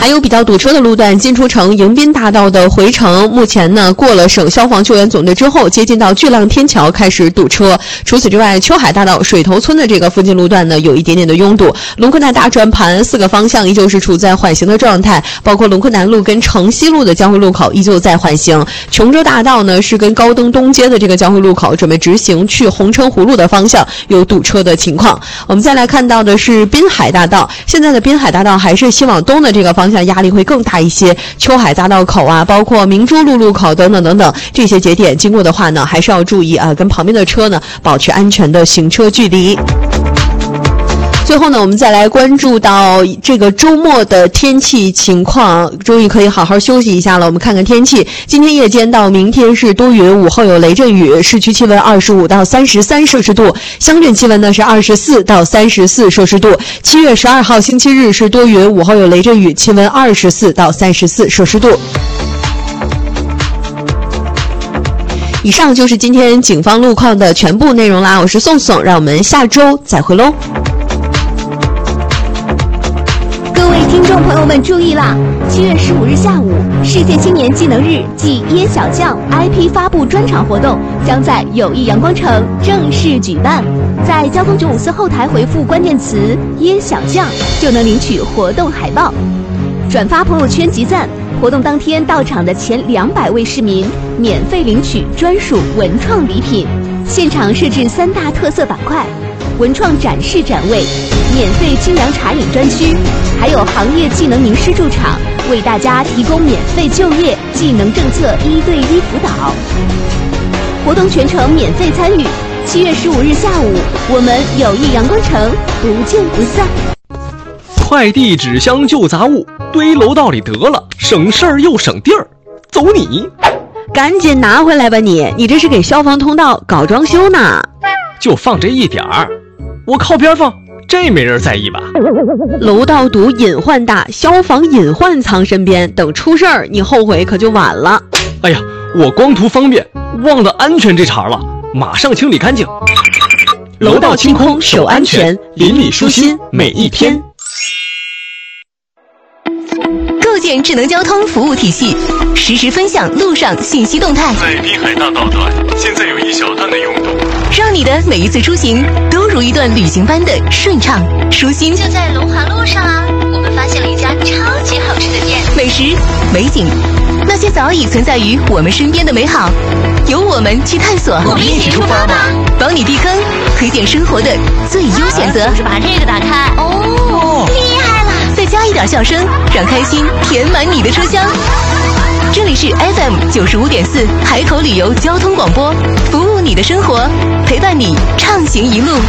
还有比较堵车的路段，进出城迎宾大道的回程，目前呢过了省消防救援总队之后，接近到巨浪天桥开始堵车。除此之外，秋海大道水头村的这个附近路段呢有一点点的拥堵。龙昆南大转盘4个方向依旧是处在缓行的状态，包括龙昆南路跟城西路的交汇路口依旧在缓行。琼州大道呢是跟高登东街的这个交汇路口准备直行去红橙湖路的方向有堵车的情况。我们再来看到的是滨海大道，现在的滨海大道还是西往东的这个方向压力会更大一些，秋海大道口啊，包括明珠路路口等等等等这些节点经过的话呢，还是要注意啊，跟旁边的车呢保持安全的行车距离。最后呢，我们再来关注到这个周末的天气情况，终于可以好好休息一下了。我们看看天气，今天夜间到明天是多云，午后有雷阵雨，市区气温25到33摄氏度，乡镇气温呢是24到34摄氏度。7月12号星期日是多云，午后有雷阵雨，气温24到34摄氏度。以上就是今天警方路况的全部内容啦，我是宋宋，让我们下周再会喽。 各位听众朋友们注意啦！7月15日下午，世界青年技能日暨椰小将 IP 发布专场活动将在友谊阳光城正式举办。在交通954后台回复关键词“椰小将”，就能领取活动海报。转发朋友圈集赞，活动当天到场的前200位市民免费领取专属文创礼品。现场设置3大特色板块：文创展示展位、免费精粮茶饮专区，还有行业技能名师驻场，为大家提供免费就业技能政策1对1辅导。活动全程免费参与。7月15日下午，我们友谊阳光城不见不散。 快递纸箱旧杂物堆楼道里得了，省事儿又省地儿，走你！ 赶紧拿回来吧你这是给消防通道搞装修呢。 就放这一点儿，我靠边放，这没人在意吧？ 楼道堵隐患大，消防隐患藏身边，等出事儿你后悔可就晚了。 哎呀，我光图方便，忘了安全这茬了，马上清理干净。 楼道清空守安全，邻里舒心每一天。 构建智能交通服务体系，实时分享路上信息动态。 在滨海大道段，现在有一小段的拥堵， 让你的每一次出行都如一段旅行般的顺畅舒心。 就在龙华路上啊，我们发现了一家超级好吃的店， 美食、美景，那些早已存在于我们身边的美好，由我们去探索。 我们一起出发吧， 帮你避坑，推荐生活的最优选择。 就是把这个打开，哦，厉害了！ 再加一点笑声，让开心填满你的车厢。这里是 FM 95.4海口旅游交通广播，服务你的生活，陪伴你畅行一路。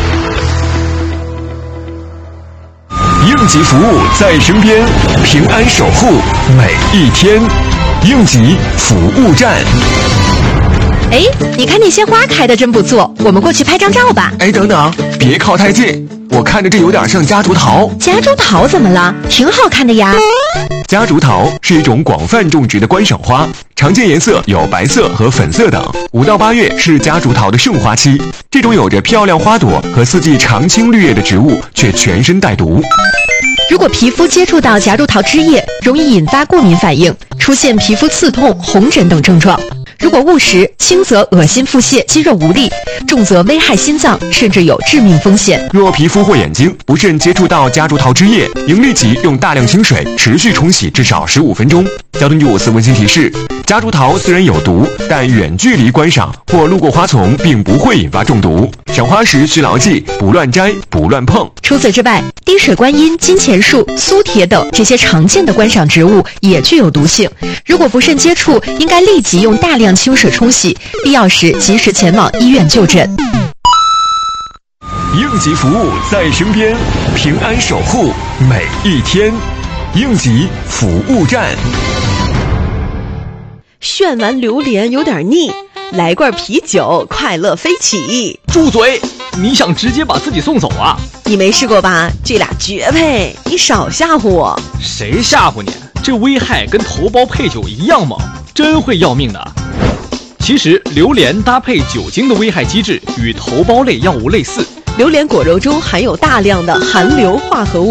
应急服务在身边，平安守护每一天。应急服务站。 哎，你看那些花开的真不错，我们过去拍张照吧。 哎，等等，别靠太近，我看着这有点像夹竹桃。 夹竹桃怎么了？挺好看的呀。 夹竹桃是一种广泛种植的观赏花，常见颜色有白色和粉色等。5到8月是夹竹桃的盛花期，这种有着漂亮花朵和四季常青绿叶的植物，却全身带毒。 如果皮肤接触到夹竹桃枝叶，容易引发过敏反应，出现皮肤刺痛、红疹等症状。如果误食，轻则恶心腹泻、肌肉无力，重则危害心脏，甚至有致命风险。 若皮肤或眼睛不慎接触到夹竹桃枝叶，应立即用大量清水持续冲洗至少15分钟。交通954温馨提示：夹竹桃虽然有毒，但远距离观赏或路过花丛并不会引发中毒。赏花时需牢记：不乱摘，不乱碰。 除此之外，滴水观音、金钱树、苏铁等这些常见的观赏植物也具有毒性。如果不慎接触，应该立即用大量清水冲洗，必要时及时前往医院就诊。 应急服务在身边，平安守护每一天。应急服务站。 炫完榴莲有点腻，来罐啤酒，快乐飞起。 住嘴！你想直接把自己送走啊？ 你没试过吧？这俩绝配，你少吓唬我。 谁吓唬你？这危害跟头孢配酒一样猛，真会要命的。其实榴莲搭配酒精的危害机制与头孢类药物类似， 榴莲果肉中含有大量的含硫化合物。